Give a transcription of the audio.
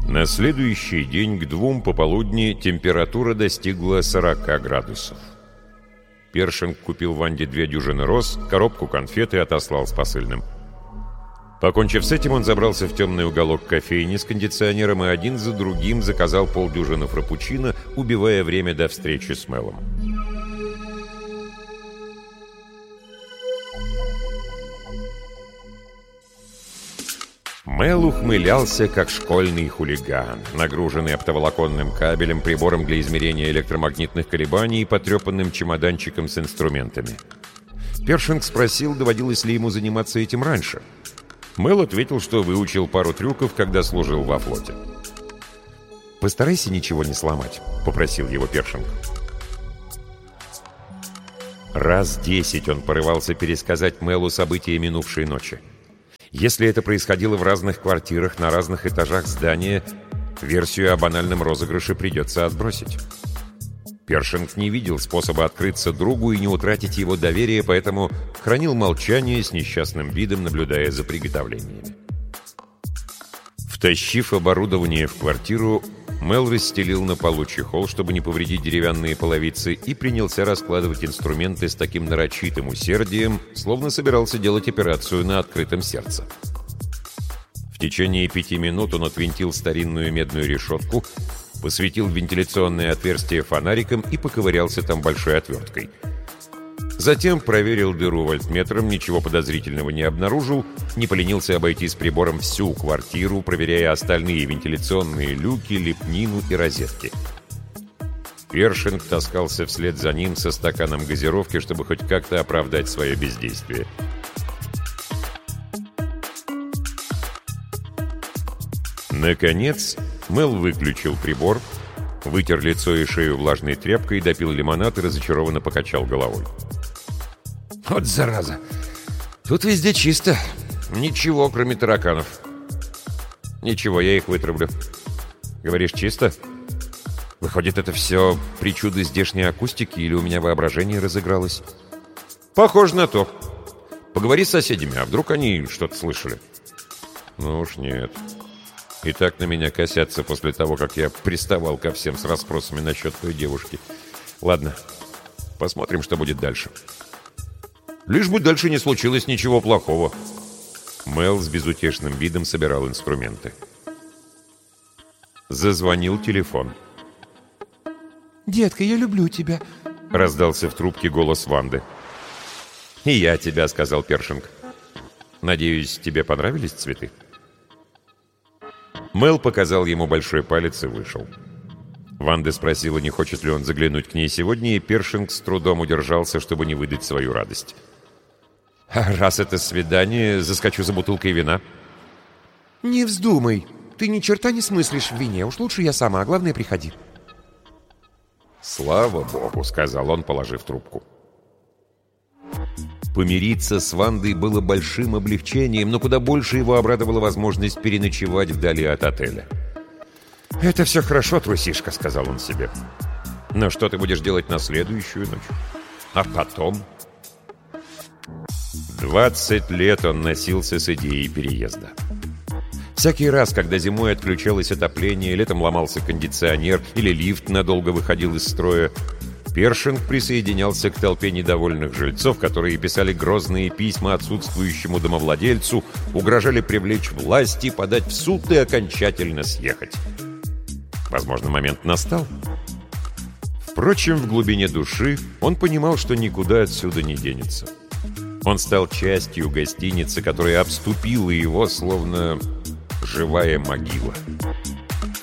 На следующий день к 2 пополудни температура достигла 40 градусов. Першинг купил Ванде 2 дюжины роз, коробку конфет и отослал с посыльным. Покончив с этим, он забрался в темный уголок кофейни с кондиционером и один за другим заказал полдюжины фраппучино, убивая время до встречи с Мелом. Мел ухмылялся, как школьный хулиган, нагруженный оптоволоконным кабелем, прибором для измерения электромагнитных колебаний и потрепанным чемоданчиком с инструментами. Першинг спросил, доводилось ли ему заниматься этим раньше. Мел ответил, что выучил пару трюков, когда служил во флоте. «Постарайся ничего не сломать», — попросил его Першинг. Раз 10 он порывался пересказать Мелу события минувшей ночи. Если это происходило в разных квартирах на разных этажах здания, версию о банальном розыгрыше придется отбросить. Першинг не видел способа открыться другу и не утратить его доверие, поэтому хранил молчание с несчастным видом, наблюдая за приготовлениями. Втащив оборудование в квартиру, Мел расстелил на полу чехол, чтобы не повредить деревянные половицы, и принялся раскладывать инструменты с таким нарочитым усердием, словно собирался делать операцию на открытом сердце. В течение 5 минут он отвинтил старинную медную решетку, посветил в вентиляционное отверстие фонариком и поковырялся там большой отверткой. Затем проверил дыру вольтметром, ничего подозрительного не обнаружил, не поленился обойти с прибором всю квартиру, проверяя остальные вентиляционные люки, лепнину и розетки. Першинг таскался вслед за ним со стаканом газировки, чтобы хоть как-то оправдать свое бездействие. Наконец, Мел выключил прибор, вытер лицо и шею влажной тряпкой, допил лимонад и разочарованно покачал головой. «Вот зараза! Тут везде чисто. Ничего, кроме тараканов. Ничего, я их вытравлю. Говоришь, чисто? Выходит, это все причуды здешней акустики или у меня воображение разыгралось? Похоже на то. Поговори с соседями, а вдруг они что-то слышали?» «Ну уж нет. И так на меня косятся после того, как я приставал ко всем с расспросами насчет той девушки. Ладно, посмотрим, что будет дальше. Лишь бы дальше не случилось ничего плохого». Мел с безутешным видом собирал инструменты. Зазвонил телефон. «Детка, я люблю тебя», — раздался в трубке голос Ванды. «И я тебя», — сказал Першинг. «Надеюсь, тебе понравились цветы?» Мел показал ему большой палец и вышел. Ванда спросила, не хочет ли он заглянуть к ней сегодня, и Першинг с трудом удержался, чтобы не выдать свою радость. «Раз это свидание, заскочу за бутылкой вина». «Не вздумай. Ты ни черта не смыслишь в вине. Уж лучше я сама, а главное, приходи». «Слава богу», — сказал он, положив трубку. Помириться с Вандой было большим облегчением, но куда больше его обрадовала возможность переночевать вдали от отеля. «Это все хорошо, трусишка», — сказал он себе. «Но что ты будешь делать на следующую ночь? А потом?» 20 лет он носился с идеей переезда. Всякий раз, когда зимой отключалось отопление, летом ломался кондиционер или лифт надолго выходил из строя, Першинг присоединялся к толпе недовольных жильцов, которые писали грозные письма отсутствующему домовладельцу, угрожали привлечь власти, подать в суд и окончательно съехать. Возможно, момент настал. Впрочем, в глубине души он понимал, что никуда отсюда не денется. Он стал частью гостиницы, которая обступила его, словно живая могила.